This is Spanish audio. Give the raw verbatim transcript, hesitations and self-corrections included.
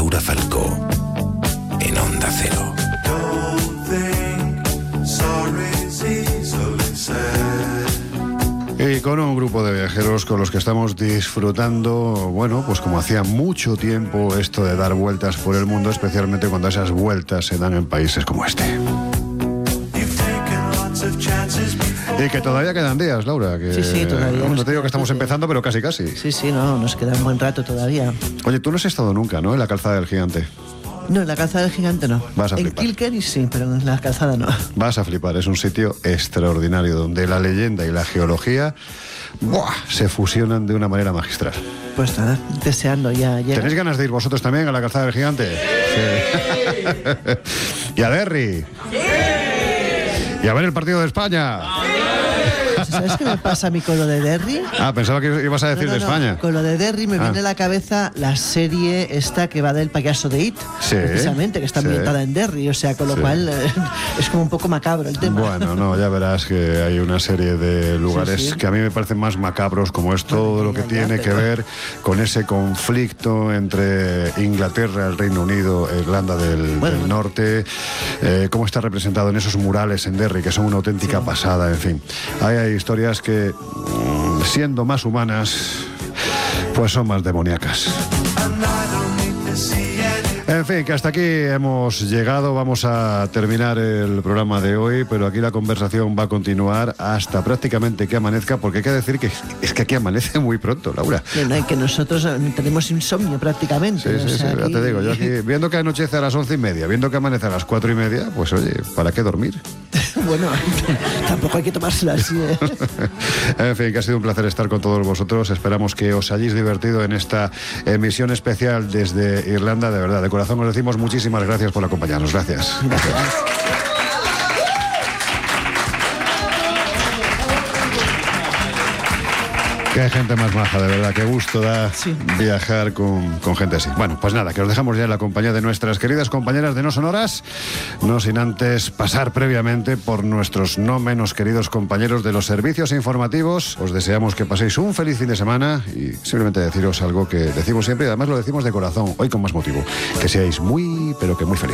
Laura Falcó en Onda Cero. Y con un grupo de viajeros con los que estamos disfrutando, bueno, pues como hacía mucho tiempo esto de dar vueltas por el mundo, especialmente cuando esas vueltas se dan en países como este. Y que todavía quedan días, Laura. Que, sí, sí, todavía. No te digo que estamos empezando, pero casi, casi. Sí, sí, no, nos queda un buen rato todavía. Oye, tú no has estado nunca, ¿no?, en la Calzada del Gigante. No, en la Calzada del Gigante no. Vas a en flipar. Kilkenny sí, pero en la Calzada no. Vas a flipar, es un sitio extraordinario donde la leyenda y la geología, ¡buah!, se fusionan de una manera magistral. Pues nada, deseando ya llegar. ¿Tenéis ganas de ir vosotros también a la Calzada del Gigante? Sí. ¿Y a Derry? Sí. ¿Y a ver el partido de España? ¿Sabes qué me pasa a mí con lo de Derry? Ah, pensaba que ibas a decir no, no, de no. España. Con lo de Derry me ah. viene a la cabeza la serie esta que va del payaso de It, sí, precisamente, que está ambientada sí. en Derry, o sea, con lo sí. cual eh, es como un poco macabro el tema. Bueno, no, ya verás que hay una serie de lugares sí, sí. que a mí me parecen más macabros, como es todo bueno, lo que ya, tiene ya, que pero... ver con ese conflicto entre Inglaterra, el Reino Unido, Irlanda del, bueno, del Norte, eh, cómo está representado en esos murales en Derry, que son una auténtica sí. pasada, en fin. Hay, hay historias que, siendo más humanas, pues son más demoníacas. En fin, que hasta aquí hemos llegado. Vamos a terminar el programa de hoy, pero aquí la conversación va a continuar hasta prácticamente que amanezca, porque hay que decir que es que aquí amanece muy pronto, Laura. Bueno, que nosotros tenemos insomnio prácticamente. Sí, sí, sí, aquí... ya te digo, yo aquí, viendo que anochece a las once y media, viendo que amanece a las cuatro y media, pues oye, ¿para qué dormir? Bueno, tampoco hay que tomárselo así, ¿eh? En fin, que ha sido un placer estar con todos vosotros. Esperamos que os hayáis divertido en esta emisión especial desde Irlanda. De verdad, de corazón os decimos muchísimas gracias por acompañarnos. Gracias. Gracias. Qué gente más maja, de verdad, qué gusto da sí. viajar con, con gente así. Bueno, pues nada, que os dejamos ya en la compañía de nuestras queridas compañeras de No Sonoras, no sin antes pasar previamente por nuestros no menos queridos compañeros de los servicios informativos. Os deseamos que paséis un feliz fin de semana y simplemente deciros algo que decimos siempre y además lo decimos de corazón, hoy con más motivo, que seáis muy, pero que muy felices.